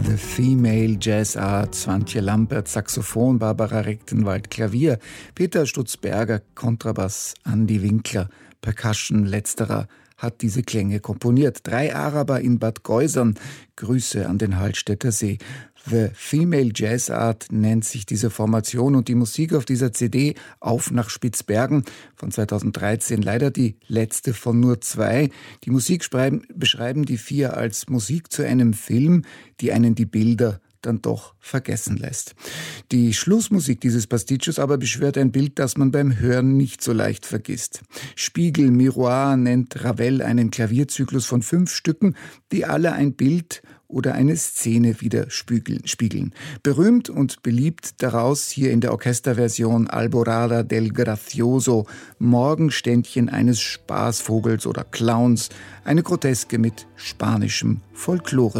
The Female Jazz Art, Swantje Lampert, Saxophon, Barbara Rechtenwald, Klavier, Peter Stutzberger, Kontrabass, Andi Winkler, Percussion, letzterer hat diese Klänge komponiert. 3 Araber in Bad Geusern, Grüße an den Hallstätter See. The Female Jazz Art nennt sich diese Formation und die Musik auf dieser CD Auf nach Spitzbergen von 2013, leider die letzte von nur 2. Die Musik beschreiben die 4 als Musik zu einem Film, die einen die Bilder dann doch vergessen lässt. Die Schlussmusik dieses Pasticcios aber beschwört ein Bild, das man beim Hören nicht so leicht vergisst. Spiegel, Miroir nennt Ravel einen Klavierzyklus von 5 Stücken, die alle ein Bild oder eine Szene widerspiegeln. Berühmt und beliebt daraus hier in der Orchesterversion Alborada del Gracioso, Morgenständchen eines Spaßvogels oder Clowns, eine Groteske mit spanischem Folklore.